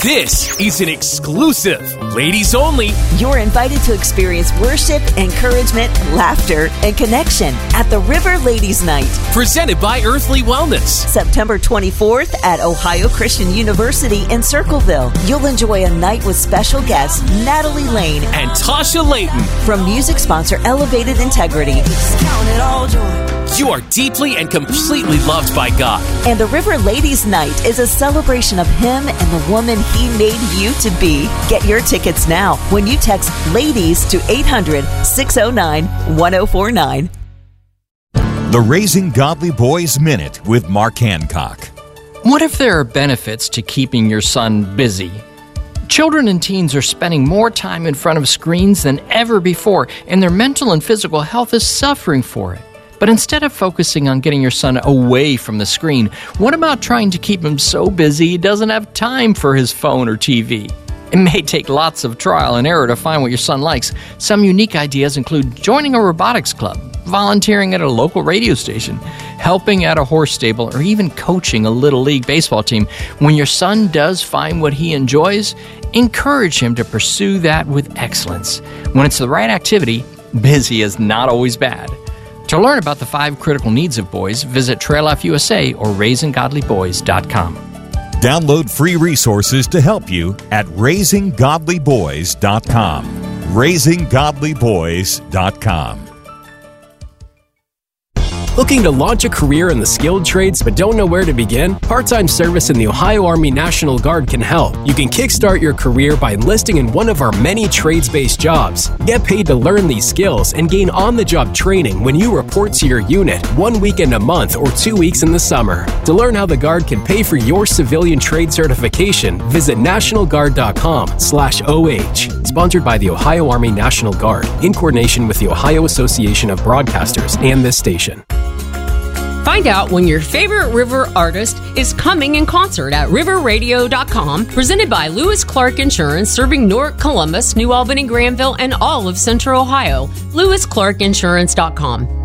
This is an exclusive, ladies only. You're invited to experience worship, encouragement, laughter, and connection at the River Ladies Night. Presented by Earthly Wellness. September 24th at Ohio Christian University in Circleville. You'll enjoy a night with special guests Natalie Lane and Tasha Layton. From music sponsor Elevated Integrity. You are deeply and completely loved by God. And the River Ladies Night is a celebration of Him and the woman He made you to be. Get your tickets now when you text LADIES to 800-609-1049. The Raising Godly Boys Minute with Mark Hancock. What if there are benefits to keeping your son busy? Children and teens are spending more time in front of screens than ever before, and their mental and physical health is suffering for it. But instead of focusing on getting your son away from the screen, what about trying to keep him so busy he doesn't have time for his phone or TV? It may take lots of trial and error to find what your son likes. Some unique ideas include joining a robotics club, volunteering at a local radio station, helping at a horse stable, or even coaching a Little League baseball team. When your son does find what he enjoys, encourage him to pursue that with excellence. When it's the right activity, busy is not always bad. To learn about the 5 critical needs of boys, visit Trail Life USA or RaisingGodlyBoys.com. Download free resources to help you at RaisingGodlyBoys.com. RaisingGodlyBoys.com. Looking to launch a career in the skilled trades but don't know where to begin? Part-time service in the Ohio Army National Guard can help. You can kickstart your career by enlisting in one of our many trades-based jobs. Get paid to learn these skills and gain on-the-job training when you report to your unit 1 weekend a month or 2 weeks in the summer. To learn how the Guard can pay for your civilian trade certification, visit nationalguard.com/OH. Sponsored by the Ohio Army National Guard in coordination with the Ohio Association of Broadcasters and this station. Find out when your favorite river artist is coming in concert at riverradio.com, presented by Lewis Clark Insurance, serving Newark, Columbus, New Albany, Granville, and all of Central Ohio. LewisClarkInsurance.com.